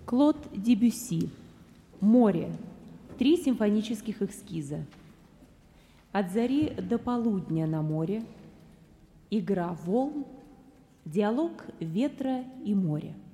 Клод Дебюсси. «Море». 3 симфонических эскиза. «От зари до полудня на море», «Игра волн», «Диалог ветра и моря».